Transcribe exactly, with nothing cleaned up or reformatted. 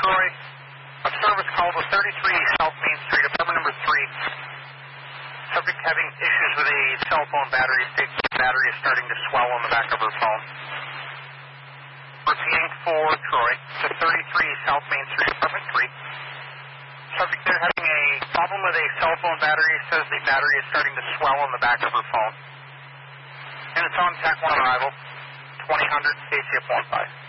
Troy. A service call to thirty-three South Main Street, apartment number three. Subject having issues with a cell phone battery. States the battery is starting to swell on the back of her phone. Repeating for Troy to thirty-three South Main Street, apartment three. Subject there having a problem with a cell phone battery. Says the battery is starting to swell on the back of her phone. And it's on T A C one arrival, twenty hundred, A C F one five.